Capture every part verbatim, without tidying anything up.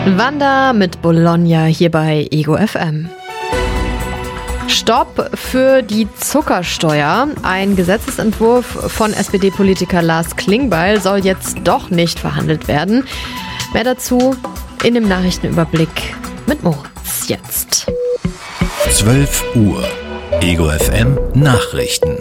Wanda mit Bologna hier bei Ego F M. Stopp für die Zuckersteuer. Ein Gesetzesentwurf von S P D-Politiker Lars Klingbeil soll jetzt doch nicht verhandelt werden. Mehr dazu in dem Nachrichtenüberblick mit Moritz jetzt. zwölf Uhr. Ego F M Nachrichten.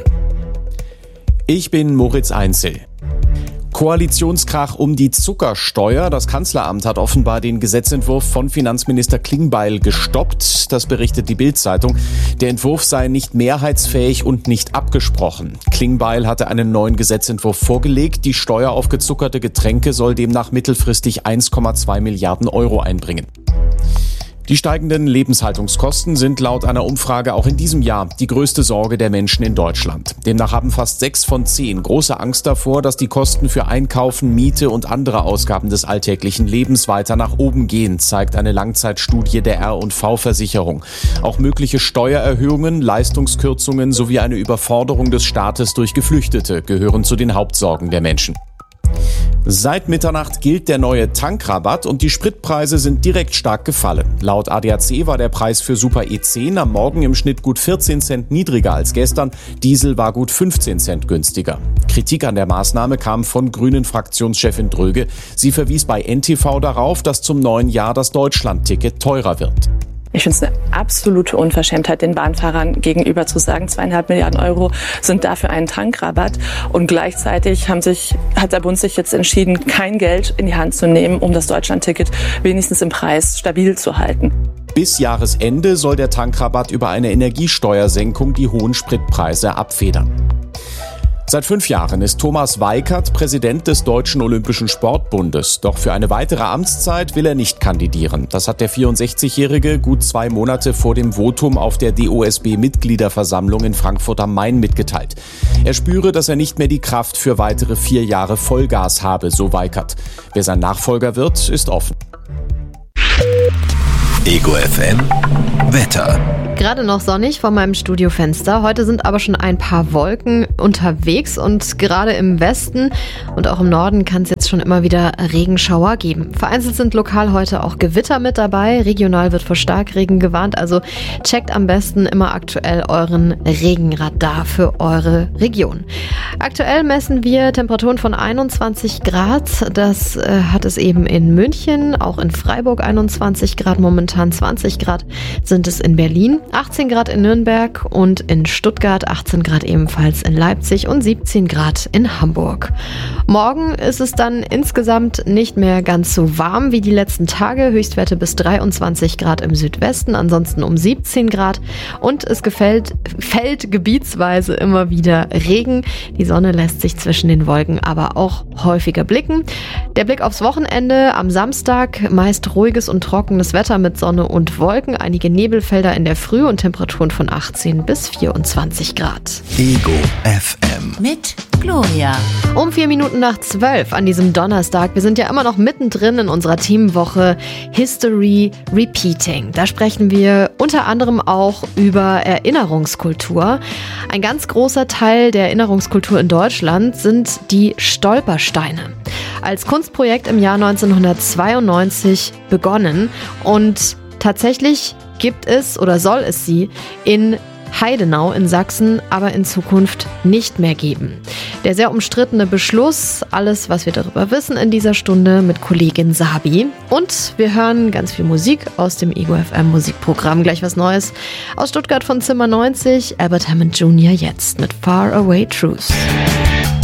Ich bin Moritz Einzel. Koalitionskrach um die Zuckersteuer. Das Kanzleramt hat offenbar den Gesetzentwurf von Finanzminister Klingbeil gestoppt. Das berichtet die Bild-Zeitung. Der Entwurf sei nicht mehrheitsfähig und nicht abgesprochen. Klingbeil hatte einen neuen Gesetzentwurf vorgelegt. Die Steuer auf gezuckerte Getränke soll demnach mittelfristig eins Komma zwei Milliarden Euro einbringen. Die steigenden Lebenshaltungskosten sind laut einer Umfrage auch in diesem Jahr die größte Sorge der Menschen in Deutschland. Demnach haben fast sechs von zehn große Angst davor, dass die Kosten für Einkaufen, Miete und andere Ausgaben des alltäglichen Lebens weiter nach oben gehen, zeigt eine Langzeitstudie der R und V-Versicherung. Auch mögliche Steuererhöhungen, Leistungskürzungen sowie eine Überforderung des Staates durch Geflüchtete gehören zu den Hauptsorgen der Menschen. Seit Mitternacht gilt der neue Tankrabatt und die Spritpreise sind direkt stark gefallen. Laut A D A C war der Preis für Super E zehn am Morgen im Schnitt gut vierzehn Cent niedriger als gestern. Diesel war gut fünfzehn Cent günstiger. Kritik an der Maßnahme kam von Grünen-Fraktionschefin Dröge. Sie verwies bei N T V darauf, dass zum neuen Jahr das Deutschland-Ticket teurer wird. Ich finde es eine absolute Unverschämtheit, den Bahnfahrern gegenüber zu sagen, zweieinhalb Milliarden Euro sind dafür ein Tankrabatt. Und gleichzeitig haben sich, hat der Bund sich jetzt entschieden, kein Geld in die Hand zu nehmen, um das Deutschlandticket wenigstens im Preis stabil zu halten. Bis Jahresende soll der Tankrabatt über eine Energiesteuersenkung die hohen Spritpreise abfedern. Seit fünf Jahren ist Thomas Weikert Präsident des Deutschen Olympischen Sportbundes. Doch für eine weitere Amtszeit will er nicht kandidieren. Das hat der vierundsechzigjährige gut zwei Monate vor dem Votum auf der D O S B-Mitgliederversammlung in Frankfurt am Main mitgeteilt. Er spüre, dass er nicht mehr die Kraft für weitere vier Jahre Vollgas habe, so Weikert. Wer sein Nachfolger wird, ist offen. Ego F M Wetter. Gerade noch sonnig vor meinem Studiofenster. Heute sind aber schon ein paar Wolken unterwegs und gerade im Westen und auch im Norden kann es jetzt schon immer wieder Regenschauer geben. Vereinzelt sind lokal heute auch Gewitter mit dabei. Regional wird vor Starkregen gewarnt, also checkt am besten immer aktuell euren Regenradar für eure Region. Aktuell messen wir Temperaturen von einundzwanzig Grad. Das äh, hat es eben in München, auch in Freiburg einundzwanzig Grad, momentan zwanzig Grad sind es in Berlin. achtzehn Grad in Nürnberg und in Stuttgart, achtzehn Grad ebenfalls in Leipzig und siebzehn Grad in Hamburg. Morgen ist es dann insgesamt nicht mehr ganz so warm wie die letzten Tage. Höchstwerte bis dreiundzwanzig Grad im Südwesten, ansonsten um siebzehn Grad. Und es gefällt, fällt gebietsweise immer wieder Regen. Die Sonne lässt sich zwischen den Wolken aber auch häufiger blicken. Der Blick aufs Wochenende am Samstag, meist ruhiges und trockenes Wetter mit Sonne und Wolken, einige Nebelfelder in der Früh und Temperaturen von achtzehn bis vierundzwanzig Grad. Ego F M mit Gloria. Um vier Minuten nach zwölf an diesem Donnerstag. Wir sind ja immer noch mittendrin in unserer Themenwoche History Repeating. Da sprechen wir unter anderem auch über Erinnerungskultur. Ein ganz großer Teil der Erinnerungskultur in Deutschland sind die Stolpersteine. Als Kunstprojekt im Jahr neunzehnhundertzweiundneunzig begonnen und tatsächlich gibt es oder soll es sie in Heidenau in Sachsen aber in Zukunft nicht mehr geben. Der sehr umstrittene Beschluss, alles was wir darüber wissen in dieser Stunde mit Kollegin Sabi. Und wir hören ganz viel Musik aus dem Ego F M Musikprogramm. Gleich was Neues aus Stuttgart von Zimmer neunzig, Albert Hammond Junior jetzt mit Far Away Truth.